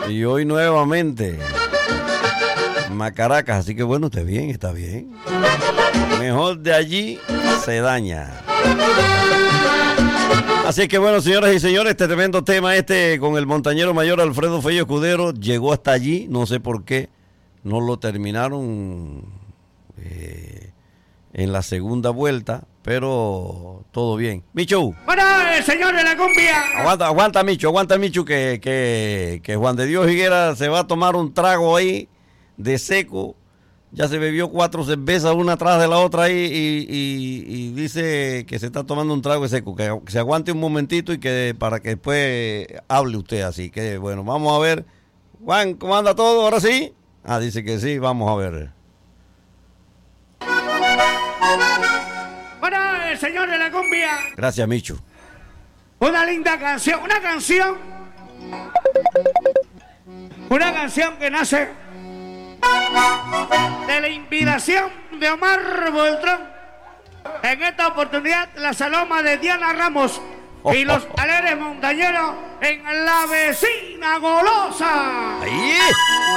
Y hoy nuevamente Macaracas, así que bueno, está bien. Mejor de allí se daña. Así que bueno, señoras y señores, este tremendo tema con el montañero mayor Alfredo Fello Escudero llegó hasta allí, no sé por qué, no lo terminaron en la segunda vuelta, pero todo bien. Micho. Bueno, señor de la cumbia. Aguanta Micho, que Juan de Dios Higuera se va a tomar un trago ahí de seco. Ya se bebió 4 cervezas una atrás de la otra ahí y dice que se está tomando un trago de seco, que se aguante un momentito y que para que después hable usted. Así que bueno, vamos a ver. Juan, ¿cómo anda todo? ¿Ahora sí? Dice que sí, vamos a ver. Bueno, señor de la cumbia. Gracias, Micho. Una linda canción, una canción que nace de la inspiración de Omar Beltrán. En esta oportunidad, la saloma de Diana Ramos y los alegres montañeros en La Vecina Golosa. ¡Ahí!